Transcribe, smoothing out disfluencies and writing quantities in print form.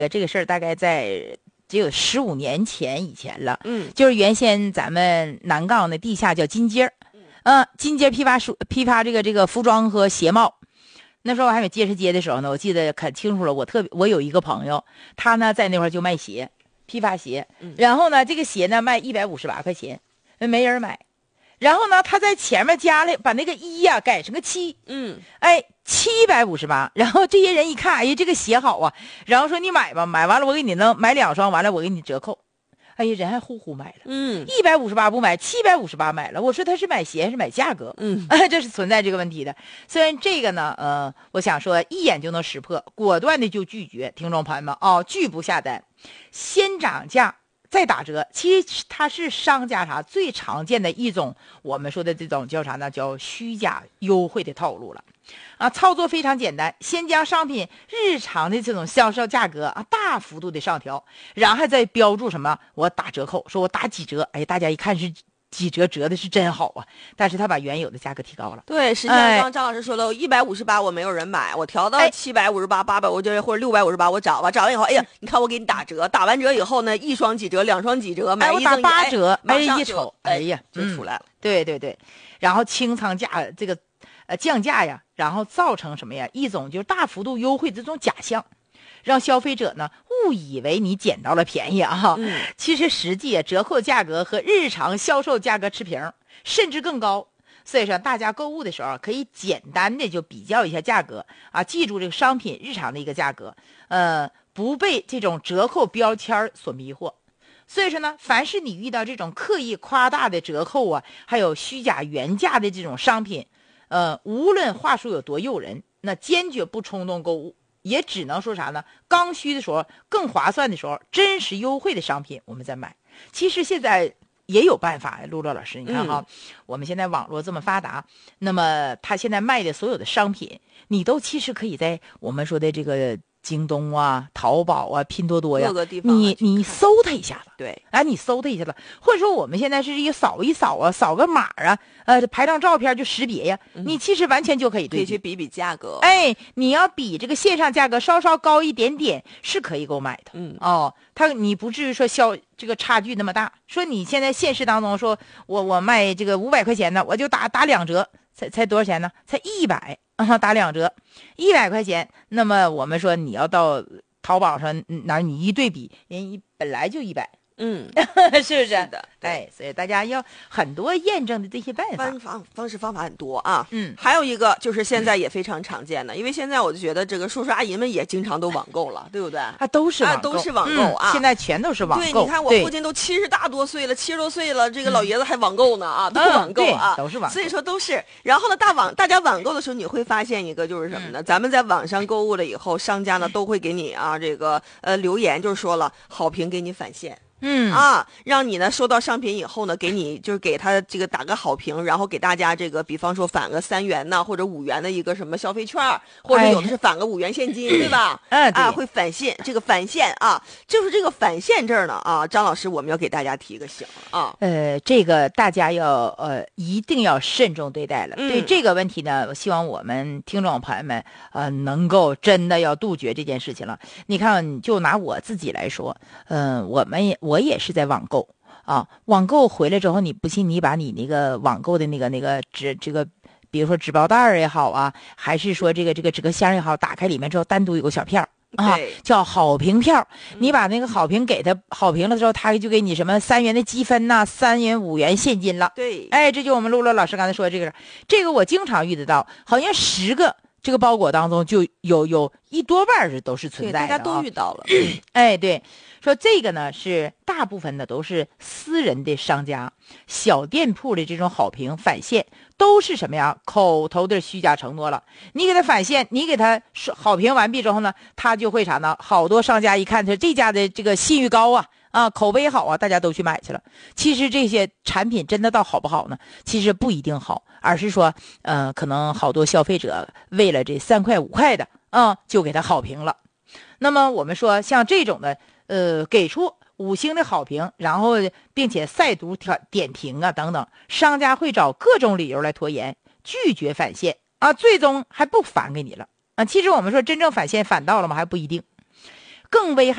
这个事儿大概在只有15年以前了。就是原先咱们南杠的地下叫金街金街批发这个服装和鞋帽。那时候我还没结实街的时候呢，我记得可清楚了。我有一个朋友，他呢在那块就卖鞋，批发鞋。然后呢，这个鞋呢卖158块钱，没人买。然后呢，他在前面加了把那个1呀改成个7，哎，758。然后这些人一看，哎呀，这个鞋好啊，然后说你买吧，买完了我给你弄，买2双，完了我给你折扣。哎呀，人还呼呼买了，158不买，758买了。我说他是买鞋还是买价格？这是存在这个问题的。虽然这个呢，我想说一眼就能识破，果断的就拒绝。听众朋友们拒不下单，先涨价再打折。其实它是商家最常见的一种，我们说的这种叫啥呢？叫虚假优惠的套路了。操作非常简单，先将商品日常的这种销售价格大幅度的上调，然后再标注什么我打折扣，说我打几折。哎，大家一看是几折，折的是真好啊，但是他把原有的价格提高了。 对，实际上刚刚张老师说了，158我没有人买，我调到758、800，我就或者658，我涨吧，涨完以后，哎呀，你看我给你打折，打完折以后呢，1双几折，2双几折，买我打8折，一瞅，哎呀， 就出来了。 对对对，然后清仓价这个降价呀，然后造成什么呀？一种就是大幅度优惠这种假象，让消费者呢误以为你捡到了便宜其实实际折扣价格和日常销售价格持平，甚至更高。所以说大家购物的时候可以简单的就比较一下价格记住这个商品日常的一个价格，不被这种折扣标签所迷惑。所以说呢，凡是你遇到这种刻意夸大的折扣还有虚假原价的这种商品，无论话术有多诱人，那坚决不冲动购物，也只能说啥呢？刚需的时候，更划算的时候，真实优惠的商品我们再买。其实现在也有办法，陆老师，你看我们现在网络这么发达，那么他现在卖的所有的商品，你都其实可以在我们说的这个京东淘宝拼多多呀， 各个地方你搜它一下子， 对， 你搜它一下子，或者说我们现在是一扫一扫扫个码拍张照片就识别呀，你其实完全就可以对比， 可以去比比价格。 哎，你要比这个线上价格稍稍高一点点是可以购买的，你不至于说这个差距那么大。说你现在现实当中说我卖这个500块钱的，我就打2折，才多少钱呢？才100。打2折，100块钱。那么我们说你要到淘宝上你一对比，人本来就100，是不是？ 是的， 哎，所以大家要很多验证的这些办法， 方式方法很多还有一个就是现在也非常常见的，因为现在我就觉得这个叔叔阿姨们也经常都网购了，对不对？ 都是网购现在全都是网购。 对，你看我父亲都70多岁了，这个老爷子还网购呢都网购都是网购。 所以说都是。然后呢，大家网购的时候，你会发现一个就是什么呢？咱们在网上购物了以后，商家呢都会给你这个留言，就是说了好评给你返现。让你呢收到商品以后呢，就是给他这个打个好评，然后给大家这个，比方说返个3元呢，或者5元的一个什么消费券，或者有的是返个5元现金，对吧？会返现这个返现就是这个返现这儿呢张老师，我们要给大家提个醒这个大家要一定要慎重对待了。对这个问题呢，我希望我们听众朋友们能够真的要杜绝这件事情了。你看，就拿我自己来说，我也是在网购网购回来之后，你不信你把你那个网购的那个这个比如说纸包袋也好还是说这个纸壳箱也好，打开里面之后单独有个小票叫好评票，你把那个好评给他好评了之后，他就给你什么3元的积分3元5元现金了。 对， 这就我们陆老师刚才说的这个我经常遇得到，好像10个这个包裹当中就有1多半都是存在的， 大家都遇到了。 对，说这个呢是大部分的都是私人的商家、小店铺的这种好评返现，都是什么呀？口头的虚假承诺了。你给他返现，你给他好评完毕之后呢，他就会啥呢？好多商家一看他这家的这个信誉高口碑好大家都去买去了。其实这些产品真的到好不好呢？其实不一定好，而是说可能好多消费者为了这3块5块的就给他好评了。那么我们说像这种的给出5星的好评，然后并且再读点评等等，商家会找各种理由来拖延，拒绝返现最终还不返给你了其实我们说真正返现返到了吗？还不一定。 更危害